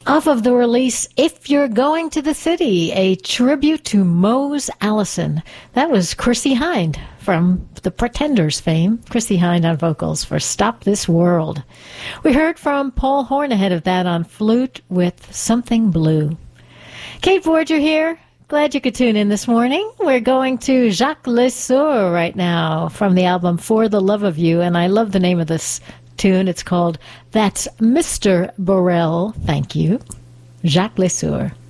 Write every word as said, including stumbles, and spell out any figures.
Off of the release, If You're Going to the City, a tribute to Mose Allison. That was Chrissie Hynde from the Pretenders fame. Chrissie Hynde on vocals for Stop This World. We heard from Paul Horn ahead of that on flute with Something Blue. Kate Borger here. Glad you could tune in this morning. We're going to Jacques Lesueur right now from the album For the Love of You, and I love the name of this tune. It's called That's Mister Borel. Thank you. Jacques Lesueur.